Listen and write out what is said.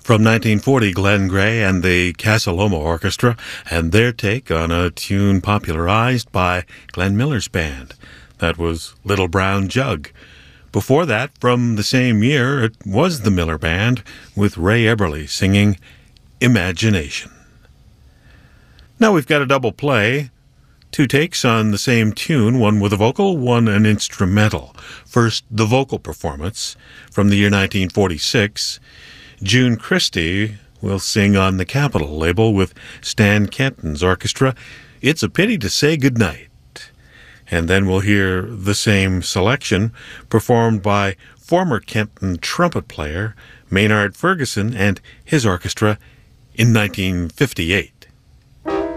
From 1940, Glenn Gray and the Casa Loma Orchestra and their take on a tune popularized by Glenn Miller's band. That was Little Brown Jug. Before that, from the same year, it was the Miller Band with Ray Eberly singing Imagination. Now we've got a double play. Two takes on the same tune, one with a vocal, one an instrumental. First, the vocal performance from the year 1946. June Christy will sing on the Capitol label with Stan Kenton's orchestra, It's a Pity to Say Goodnight. And then we'll hear the same selection performed by former Kenton trumpet player Maynard Ferguson and his orchestra in 1958.